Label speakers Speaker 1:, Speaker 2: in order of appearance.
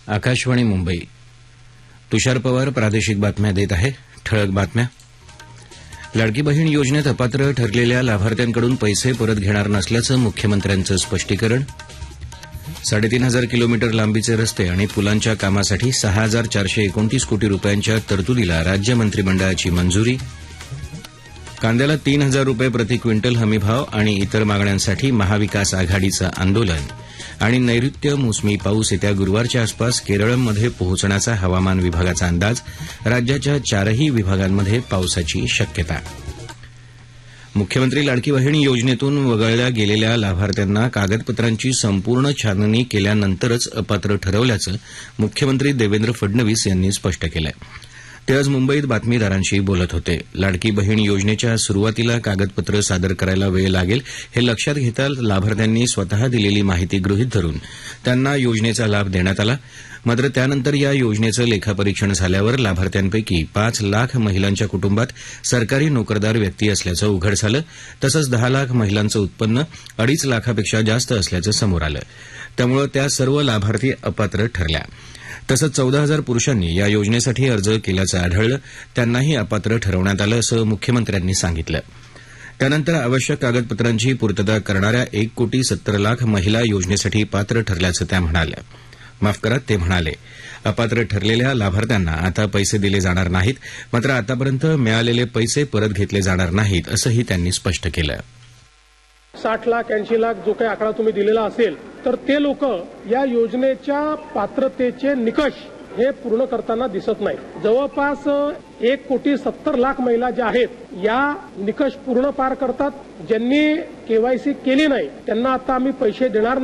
Speaker 1: आकाशवाणी मुंबई. तुषार पवार प्रादेशिक बातम्या देत आहे. ठळक बातम्या. लाडकी बहीण योजनेत अपात्र ठरलेल्या लाभार्थ्यांकडून पैसे परत घेणार नसल्याचं मुख्यमंत्र्यांचं स्पष्टीकरण. 3,500 किलोमीटर लांबीचे रस्ते आणि पुलांच्या कामासाठी 6,429 कोटी रुपयांच्या तरतुदीला राज्य मंत्रिमंडळाची मंजुरी. कांद्याला 3,000 रुपये प्रति क्विंटल हमीभाव आणि इतर मागण्यांसाठी महाविकास आघाडीचं आंदोलन. आणि नैऋत्य मोसमी पाऊस येत्या गुरुवारच्या आसपास केरळमध्ये पोहोचण्याचा हवामान विभागाचा अंदाज. राज्याच्या 4ही विभागांमध्ये पावसाची शक्यता. मुख्यमंत्री लाडकी बहीण योजनेतून वगळल्या गेलेल्या लाभार्थ्यांना कागदपत्रांची संपूर्ण छाननी केल्यानंतरच अपात्र ठरवल्याचं मुख्यमंत्री देवेंद्र फडणवीस यांनी स्पष्ट केलं आहे. ते आज मुंबईत बातमीदारांशी बोलत होते. लाडकी बहीण योजनेच्या सुरुवातीला कागदपत्र सादर करायला वेळ लागेल हे लक्षात घेता लाभार्थ्यांनी स्वतः दिलेली माहिती गृहीत धरून त्यांना योजनेचा लाभ देण्यात आला. मात्र त्यानंतर या योजनेचं लेखापरीक्षण झाल्यावर लाभार्थ्यांपैकी 5 लाख महिलांच्या कुटुंबात सरकारी नोकरदार व्यक्ती असल्याचं उघड झालं. तसंच 10 लाख महिलांचं उत्पन्न 2.5 लाखापेक्षा जास्त असल्याचं समोर आलं. त्यामुळे त्या सर्व लाभार्थी अपात्र ठरल्या. तसंच 14,000 पुरुषांनी या योजनेसाठी अर्ज केल्याचं आढळलं. त्यांनाही अपात्र ठरवण्यात आलं असं मुख्यमंत्र्यांनी सांगितलं. त्यानंतर आवश्यक कागदपत्रांची पूर्तता करणाऱ्या 1,70,00,000 महिला योजनेसाठी पात्र ठरल्याचं ते म्हणाले. अपात्र ठरलेल्या लाभार्थ्यांना आता पैसे दिले जाणार नाहीत. मात्र आतापर्यंत मिळालेले पैसे परत घेतले जाणार नाहीत असंही त्यांनी स्पष्ट केलं.
Speaker 2: 60 लाख 80 लाख जो काही आकडा तुम्ही दिलेला असेल तर ते लोक या योजनेच्या पात्रतेचे निकष हे पूर्ण करताना दिसत नाही. जवळपास 1,70,00,000 महिला ज्या आहेत या निकष पूर्ण पार करतात. ज्यांनी केवायसी केली नाही त्यांना आता आम्ही पैसे देणार